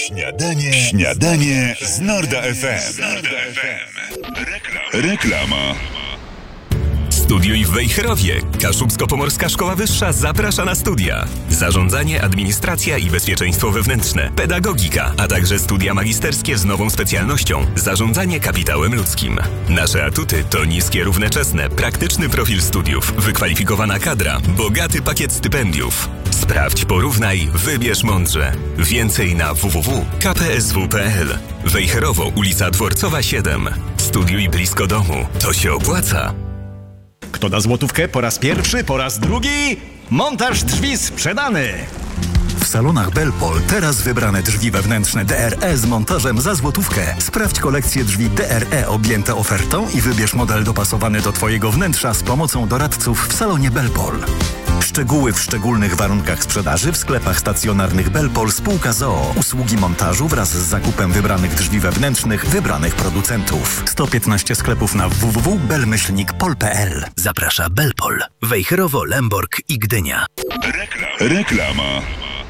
Śniadanie z Norda FM. Reklama. Studiuj w Wejherowie. Kaszubsko-Pomorska Szkoła Wyższa zaprasza na studia. Zarządzanie, administracja i bezpieczeństwo wewnętrzne, pedagogika, a także studia magisterskie z nową specjalnością zarządzanie kapitałem ludzkim. Nasze atuty to niskie równoczesne, praktyczny profil studiów, wykwalifikowana kadra, bogaty pakiet stypendiów. Sprawdź, porównaj, wybierz mądrze. Więcej na www.kpsw.pl. Wejherowo, ulica Dworcowa 7. Studiuj blisko domu. To się opłaca. Kto da złotówkę po raz pierwszy, po raz drugi? Montaż drzwi sprzedany! W salonach Belpol teraz wybrane drzwi wewnętrzne DRE z montażem za złotówkę. Sprawdź kolekcję drzwi DRE objęte ofertą i wybierz model dopasowany do Twojego wnętrza z pomocą doradców w salonie Belpol. Szczegóły w szczególnych warunkach sprzedaży w sklepach stacjonarnych Belpol spółka z.o.o. Usługi montażu wraz z zakupem wybranych drzwi wewnętrznych wybranych producentów. 115 sklepów na www.bel-pol.pl. Zaprasza Belpol. Wejherowo, Lęborg i Gdynia. Reklama.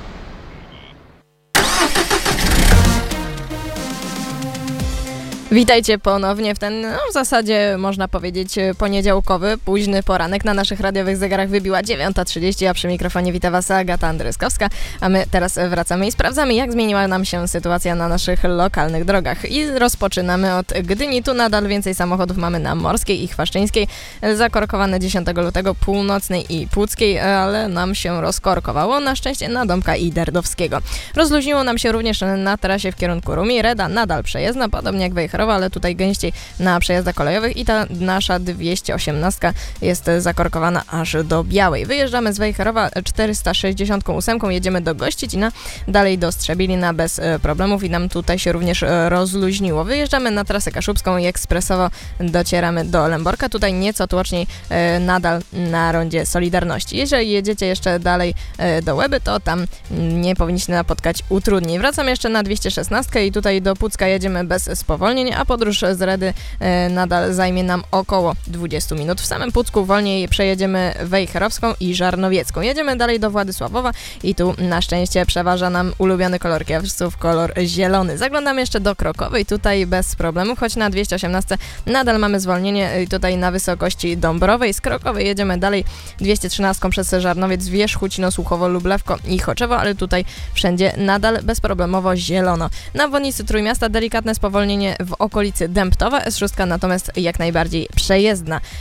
Witajcie ponownie w ten, w zasadzie można powiedzieć poniedziałkowy, późny poranek. Na naszych radiowych zegarach wybiła 9:30, a przy mikrofonie wita Was Agata Andryskowska. A my teraz wracamy i sprawdzamy, jak zmieniła nam się sytuacja na naszych lokalnych drogach. I rozpoczynamy od Gdyni. Tu nadal więcej samochodów mamy na Morskiej i Chwaszczyńskiej. Zakorkowane 10 lutego Północnej i Puckiej, ale nam się rozkorkowało. Na szczęście na Dąbka i Derdowskiego. Rozluźniło nam się również na trasie w kierunku Rumi. Reda nadal przejezdna, podobnie jak Wejherowa, ale tutaj gęściej na przejazdach kolejowych i ta nasza 218 jest zakorkowana aż do Białej. Wyjeżdżamy z Wejherowa 468, jedziemy do Gościcina, dalej do Strzebilina bez problemów i nam tutaj się również rozluźniło. Wyjeżdżamy na trasę kaszubską i ekspresowo docieramy do Lęborka, tutaj nieco tłoczniej nadal na rondzie Solidarności. Jeżeli jedziecie jeszcze dalej do Łeby, to tam nie powinniście napotkać utrudnień. Wracam jeszcze na 216 i tutaj do Pucka jedziemy bez spowolnień, a podróż z Redy nadal zajmie nam około 20 minut. W samym Pucku wolniej przejedziemy Wejherowską i Żarnowiecką. Jedziemy dalej do Władysławowa i tu na szczęście przeważa nam ulubiony kolor kierowców, kolor zielony. Zaglądamy jeszcze do Krokowej, tutaj bez problemu, choć na 218 nadal mamy zwolnienie tutaj na wysokości Dąbrowej. Z Krokowej jedziemy dalej 213 przez Żarnowiec, Wierzch, Hucino, Słuchowo, Lublewko i Choczewo, ale tutaj wszędzie nadal bezproblemowo zielono. Na obwodnicy Trójmiasta delikatne spowolnienie w okolicy Dębtowa, S6 natomiast jak najbardziej przejezdna.